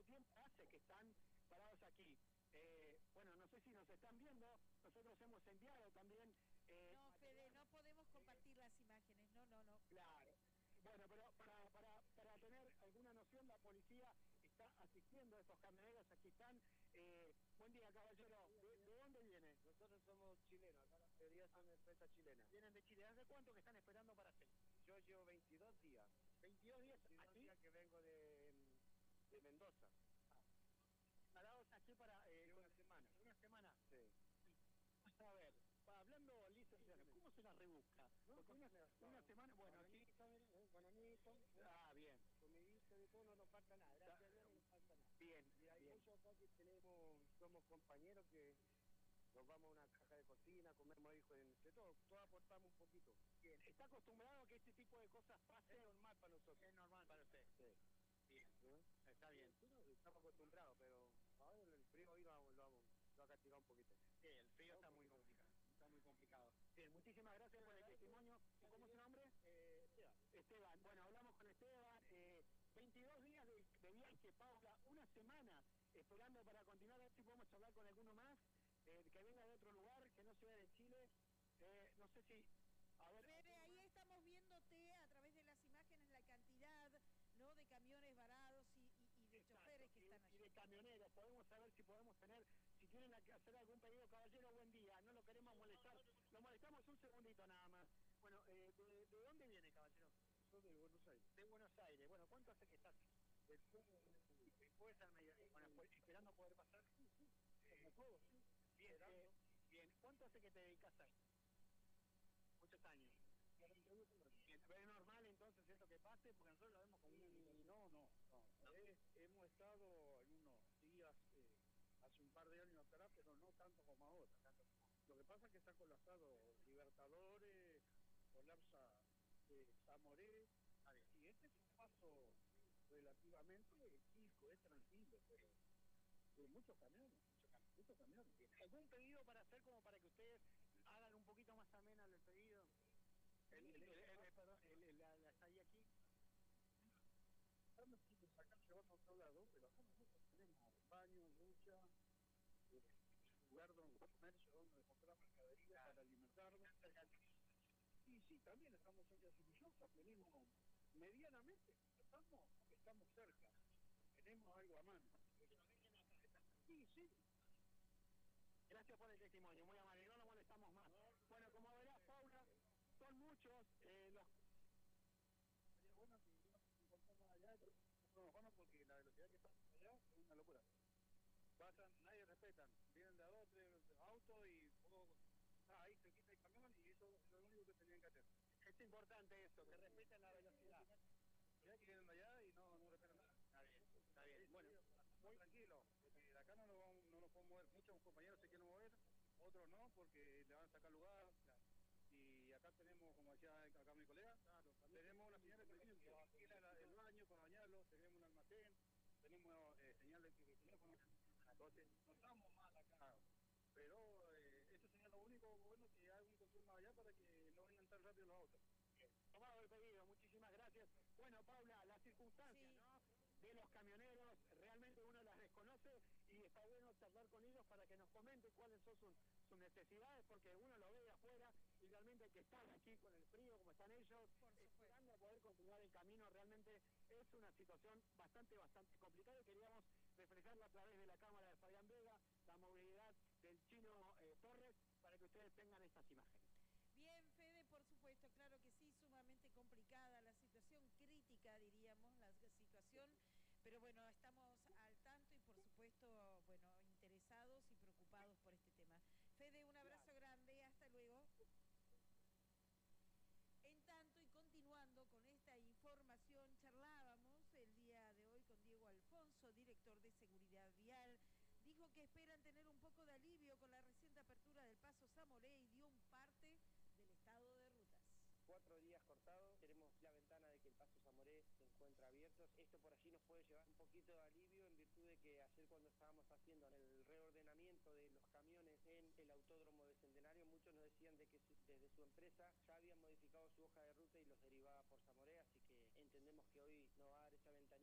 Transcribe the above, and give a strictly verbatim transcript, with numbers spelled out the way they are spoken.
tiempo hace que están parados aquí? Eh, bueno, no sé si nos están viendo, nosotros hemos enviado también... Eh, no, Fede, no podemos compartir las imágenes, no, no, no. Claro. Bueno, pero para, para, para tener alguna noción, la policía está asistiendo a estos camioneros, aquí están. Eh, buen día, caballero. ¿De, ¿De dónde viene? Nosotros somos chilenos, acá la mayoría son empresas chilenas. ¿Vienen de Chile? ¿Hace cuánto que están esperando para hacer? Yo llevo veintidós días. ¿veintidós días veintidós aquí? días que vengo de, de Mendoza. Ah. ¿Parados aquí para...? Eh, una semana. ¿Una semana? Sí. A ver, hablando licenciado, ¿cómo se la rebusca? No, Porque una, una semana, bueno, aquí... Bananito, ah, bien. Comidita de todo, no nos falta nada, gracias a Dios no nos falta nada. Bien, y hay bien. muchos acá que tenemos, somos compañeros que nos vamos a una caja de cocina, comemos ahí, entre todos, todos aportamos un poquito. Bien, ¿está acostumbrado a que este tipo de cosas pasen? Es normal para nosotros. Es normal para usted. Sí. Bien, ¿no? Está bien. Sí, no, estamos acostumbrados, pero ahora el frío hoy lo, lo, lo ha castigado un poquito. Sí, el frío está muy complicado. Está muy complicado. Bien, muchísimas gracias por el testimonio. ¿Cómo es su nombre? Eh, Esteban. Esteban. Bueno, hablamos con Esteban. Eh, veintidós días de, de viaje, Paula. Una semana esperando para continuar. A ver si podemos hablar con alguno más. Eh, que venga de otro lugar, que no sea de Chile. Eh, no sé si... A ver, Fede, ahí estamos viéndote a través de las imágenes la cantidad, ¿no?, de camiones varados y, y, y de exacto, choferes que y, están allí. Y de camioneros. Podemos saber si podemos tener, si quieren hacer algún pedido, caballero, buen día. No lo queremos molestar. Lo molestamos un segundito nada más. Bueno, eh, ¿de, ¿de dónde viene, caballero? Soy de Buenos Aires. De Buenos Aires. Bueno, ¿cuánto hace que estás aquí? ¿Puede estar medio, bueno, esperando poder pasar? Eh, todo, sí. Bien, eh, bien. ¿Cuánto hace que te dedicas ahí? Muchos años. Bien, ¿es normal entonces esto que pase? Porque nosotros lo vemos como una... Y no, no, no. ¿No? Es, hemos estado algunos días, eh, hace un par de años atrás, pero no tanto como ahora. Tanto como... Lo que pasa es que está colapsado Libertadores, colapsa eh, Zamoré, y este es un paso relativamente chico, es tranquilo, pero de muchos camiones, muchos camiones, muchos camiones. ¿Algún pedido para hacer como para que ustedes hagan un poquito más amena el pedido? El, el, el, el, el, perdón, el, el, la, la estadía aquí. Estamos aquí sacar llevarnos a otro lado, pero acá nosotros tenemos baño, ducha, eh, lugar donde comercio, donde comprar mercadería para alimentarnos. Y sí, también estamos en Casillosa, venimos medianamente, estamos, estamos cerca, tenemos algo a mano. Sí, sí. Gracias por el testimonio, muy amable, no lo molestamos más. Bueno, como verás, Paula, son muchos eh, los... Sería bueno que no encontramos allá, pero bueno, porque la velocidad que estamos allá es una locura. Pasan, nadie respetan, vienen de a dos, tres autos y todo, ah, ahí se quita el camión y eso es lo único que tenían que hacer. Es importante eso, que respeten la velocidad. Ya que vienen allá y no, no respetan nada. Está bien, está bien. Bueno, muy tranquilo, porque de acá no nos, vamos, no nos podemos mover. Muchos compañeros se quieren mover, otros no, porque le van a sacar lugar. Claro. Y acá tenemos, como decía acá mi colega, claro, tenemos una señal de servicio que alquila el baño para bañarlo, tenemos un almacén, tenemos eh, señal de teléfono. Entonces, no estamos mal acá. Pero eh, esto sería lo único bueno, que hay un control más allá para que no vengan tan rápido los autos. Tomado el pedido, muchísimas gracias. Bueno, Paula, las circunstancias, sí, ¿no?, de los camioneros, realmente uno las desconoce y está bueno charlar con ellos para que nos comenten cuáles son sus, sus necesidades, porque uno lo ve de afuera y realmente hay que estar aquí con el frío, como están ellos, esperando a poder continuar el camino. Realmente es una situación bastante, bastante complicada y queríamos reflejarlo a través de la cámara de Fabián Vega, la movilidad del Chino eh, Torres, para que ustedes tengan estas imágenes. Bien, Fede, por supuesto, claro que sí, sumamente complicada la situación, crítica diríamos, la situación, pero bueno, estamos al tanto y por supuesto, bueno, interesados y preocupados por este tema. Fede, un abrazo grande, hasta luego. En tanto y continuando con esta información, charlábamos el día de hoy con Diego Alfonso, director de Seguridad Vial. Dijo que esperan tener un poco de alivio con la reciente apertura del Paso Zamoré y dio un parte del estado de rutas. Cuatro días cortados, tenemos la ventana de que el Paso Zamoré se encuentra abierto. Esto por allí nos puede llevar un poquito de alivio en virtud de que ayer cuando estábamos haciendo el reordenamiento de los camiones en el autódromo de Centenario, muchos nos decían de que desde su empresa ya habían modificado su hoja de ruta y los derivaba por Zamoré, así que entendemos que hoy no hay